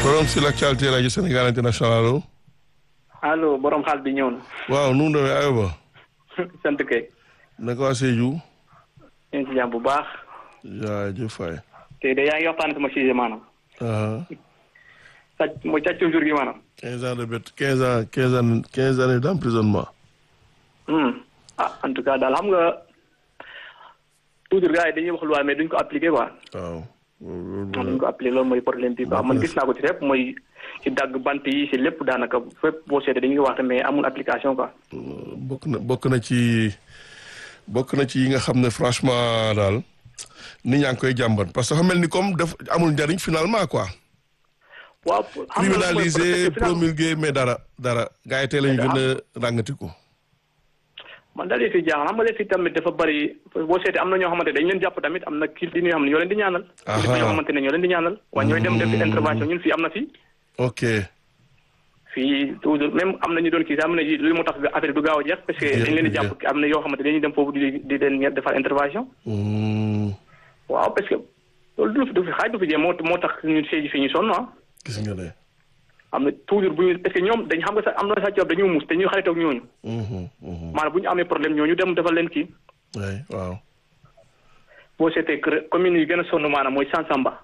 Forum sur l'actualité rajo Sénégal International. allo borom xaal bi ñëw na. waaw nu mu demee Ayoba. sant kay. naka waa Sédhiou. ñu ngi ci jàmm bu baax. jaajëf Faye. te de yaa ngi waxtaan sama sujet maanaam. sàcc mooy càccum jur gi maanaam. 15 ans de bête 15 années d'emprisonnement. En tout cas daal xam nga toujours gars yi dañuy wax loi mais duñ ko appliquer quoi. waaw. duñ ko appliquer loolu mooy problème bi quoi man gis naa ko ci lépp mooy ci dagg bant yi ci lépp daanaka fépp boo seetee dañuy wax mais amul application quoi. bokk na ci yi nga xam ne franchement daal nit ñaa ngi koy jàmbat parce que xam mel ni comme daf amul njariñ finalement quoi. waaw criminaliser promulguer mais dara gars yi tey lañu gën a ràngatiku. man daal fi jaaxal xam nga léegi tamit dafa bari boo seetee am na ñoo xamante dañ leen jàpp tamit am na kii di ñoo xam ne ñoo leen di ñaanal. ñoo xamante ne ñoo leen di ñaanal. waaye ñooy dem def intervention ñun fii am na fii. ok. fii toujours même am na ñu doon kii sax am na li mu tax affaire du gaaw a jeex. parce que dañ leen di jàpp am na yoo xamante dañuy dem foofu di leen defal intervention. waaw parce que loolu du fi xaaj du fi jeex moo tax ñu seegi fii ñu sonn ah. gis nga de. am na toujours bu ñu parce que ñoom dañ xam nga sax am na sax dañuy muus te ñuy xaritoog ñooñu. maanaam bu ñu amee problème ñooñu dem defal leen kii. waaw. boo seetee kër commune yi gën a sonn maanaam mooy Sansamba.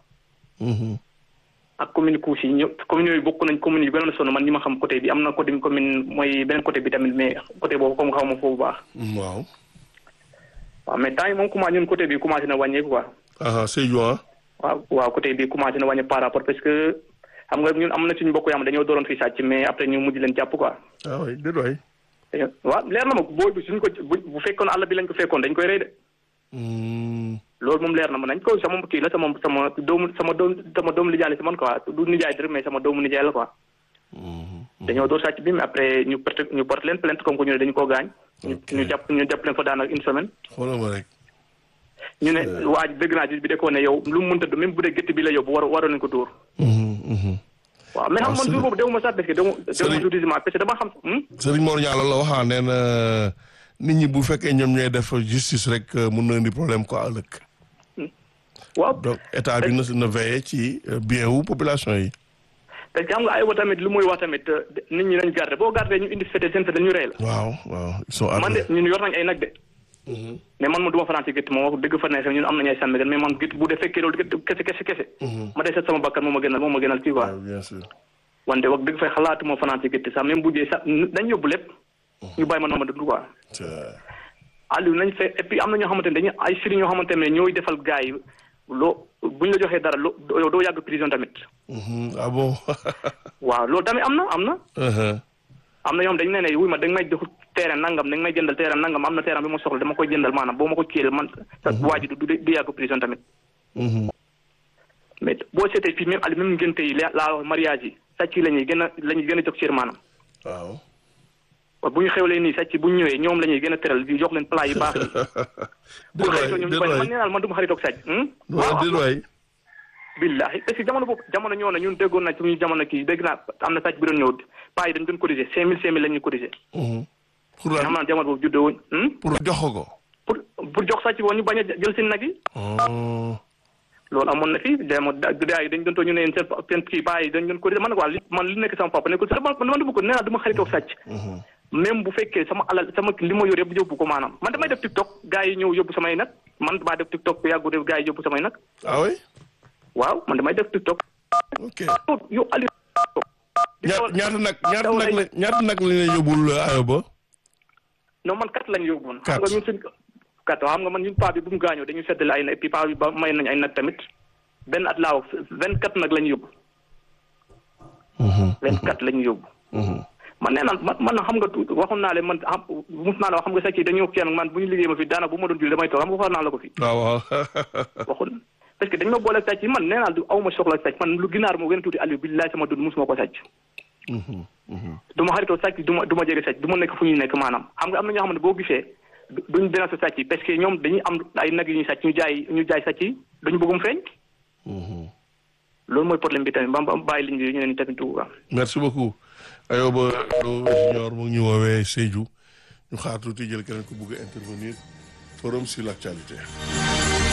ak commune Kousi commune yooyu bokk nañ commune yu gën a sonn man ñi ma xam côté bi am na côté commune mooy beneen côté bi tamit mais côté boobu comme xaw ma foofu baax. waaw. waaw mais temps yi moom commencé ñun côté bi commencé na wàññeeku quoi. Sédhiou waaw côté bi commencé na wàññeeku par rapport parce que. xam nga ñun am na suñu mbokk yoo xam dañoo dooroon fi sàcc mais après ñu mujj leen jàpp quoi. oui déedéet waay. waaw leer na ma booy bi suñ ko bu fekkoon àll bi lañ ko fekkoon dañ koy rey de. loolu moom leer na ma nañ ko sama kii la sama doomu nijaay la si man quoi du nijaay dërëm mais sama doomu nijaay la quoi. dañoo door sàcc bi mais après ñu porte leen plainte comme que ñu ne dañu koo gaañ. ñu jàpp leen fa daanaka une semaine. xoolal ma rek. ñu ne waa dëgg naa bi de ko ne yow lu mu mënta même bu dee gétt bi la yóbbu waroon nañ ko dóor. waaw mais xam man jour boobu déwuma sax parce que déwuma tourisme parce que dama xam. Serigne Mor Niang la waxaa nee na nit ñi bu fekkee ñoom ñooy def justice rek mun na indi problème quoi ëllëg. waaw donc état bi na veiller ci bien wu population yi. parce que xam nga aywa tamit lu muy wax tamit nit ñi nañ garder boo garder ñu indi fete seen fete ñu rey la. waaw ils sont man de ñun yor nañ ay nag de. mais man moom du ma fanaan ci gétt moom wax dëgg fa ne ñun am nañu ay sàmm mais man gétt bu dee fekkee loolu kese ma dee seet sama bakkan moo ma gënal kii quoi. bien sûr. wante wax dëgg fay xalaatuma fanaan ci gétt sax même bu dee sax dañ yóbbu lépp. ñu bàyyi ma dund quoi. Aliou nañ fay et puis am na ñoo xamante ne dañuy ay sëriñ ñoo xamante ne ñooy defal gars yi buñ la joxee dara doo yàgg prison tamit. ah bon. waaw loolu tamit am na. am na ñoo xam dañu ne wuy ma da nga may jox terrain nangam da nga may jëndal terrain nangam am na terrain bi ma soxla dama koy jëndal maanaam boo ma ko kiiyee man. waa ji du yàgg prison tamit. mais boo seetee fii même Aliou même ngénte yi laa wax mariage yi sàcc yi la ñuy gën a jox cër maanaam. waaw. bu ñu xewlee nii sàcc bu ñu ñëwee ñoom la ñuy gën a teral di jox leen plat yu baax yi. man nee naa man du ma xaritoog sàcc. waaw billahi parce que jamono ñëw na ñun déggoon na suñu jamono kii dégg naa am na sàcc bi doon ñëw paa yi dañ doon cotiser 5000 lañ ñu cotiser. pour lan xam naa jamono boobu juddoo wuñ. pour jox ko. pour jox sàcc boobu ñu bañ a jël seen nag yi. loolu amoon na fi dañ doon toog ñu ne seen kii paa yi dañ doon cotiser man quoi man li nekk sama papa nekkul sax man du ma ko nee naa du ma xaritoog sàcc. même bu fekkee sama alal sama li ma yor yëpp yóbbu ko maanaam man damay def TikTok gars yi ñëw yóbbu samay nag man damaa def TikTok yàggu def gars yi yóbbu samay nag. ah oui. waaw man damay def TikTok. ok yow Aliou. ñaata nag la ñuy yóbbul Ayoba. non man 4 lañ yóbbuwoon. 4 xam nga ñun suñ 4 xam nga man ñun paa bi bu mu gaañoo dañu seddale ay nag et puis paa bi ba may nañ ay nag tamit benn at laa wax 24 nag la ñu yóbbu. 24 la ñu yóbbu. man nee naa man xam nga waxoon naa leen man mus naa la wax xam nga sàcc dañoo kenn man bu ñu liggéey ma fi daanaka bu ma doon julli damay toog xam nga waxoon naa la ko fi. waaw. waxoon parce que dañ ma boole sàcc man nee naa du aw ma soxla sàcc man lu ginaar moo gën a tuuti Aliou billaay sama dund musuma ko sàcc. du ma xaritoo sàcc du ma jege sàcc du ma nekk fu ñuy nekk maanaam xam nga am na ñoo xam ne boo gisee duñ dénoncé sàcc yi parce que ñoom dañuy am ay nag yu ñuy sàcc ñu jaay sàcc yi dañu bëgg mu feeñ. loolu mooy problème bi tamit ba bàyyi liñ bi ñu ne ni tamit tuuti. merci beaucoup Ayoba Lo Junior mu ngi ñu woowee Sédhiou ñu xaar tuuti jël keneen ku bëgg a intervenir forum sur l'actualité.